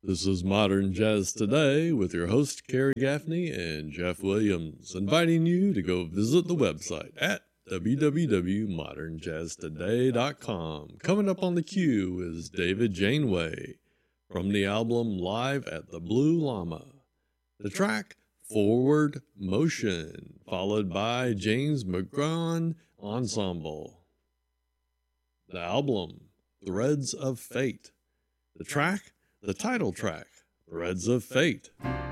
This is Modern Jazz Today with your host, Kerry Gaffney and Jeff Williams, inviting you to go visit the website at www.modernjazztoday.com. Coming up on the queue is David Janeway from the album Live at the Blue Llama. The track, Forward Motion, followed by James McGrawan Ensemble. The album, Threads of Fate. The track, the title track, Threads of Fate.